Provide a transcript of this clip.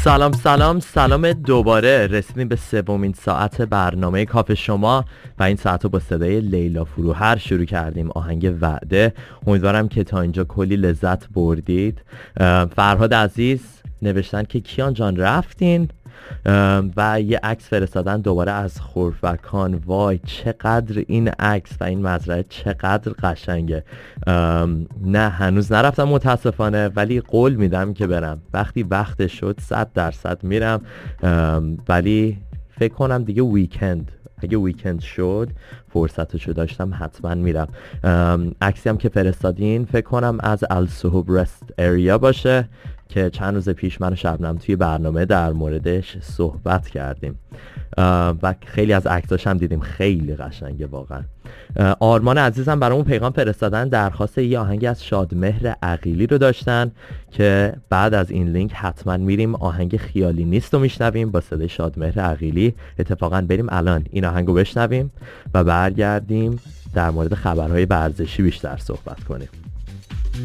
سلام دوباره رسیدیم به سومین ساعت برنامه کافه شما و این ساعت رو با صدای لیلا فروهر شروع کردیم. آهنگ وعده. امیدوارم که تا اینجا کلی لذت بردید. فرهاد عزیز نوشتن که کیان جان رفتین و یه عکس فرستادن دوباره از خرفکان. وای چقدر این عکس و این مزرعه چقدر قشنگه. نه هنوز نرفتم متاسفانه، ولی قول میدم که برم وقتی وقت شد 100% میرم. ولی فکر کنم دیگه اگه ویکند شد فرصتشو داشتم حتما میرم. عکسی هم که فرستادین فکر کنم از الصحوب رست اریا باشه که چند روز پیش من و شبنم توی برنامه در موردش صحبت کردیم و خیلی از عکساش هم دیدیم، خیلی قشنگه واقعا. آرمان عزیزم برامون پیغام فرستادن، درخواست یه آهنگ از شادمهر عقیلی رو داشتن که بعد از این لینک حتما میریم آهنگ خیالی نیست رو میشنویم با صدای شادمهر عقیلی. اتفاقا بریم الان این آهنگ رو بشنویم و برگردیم در مورد خبرهای ورزشی بیشتر صحبت کنیم.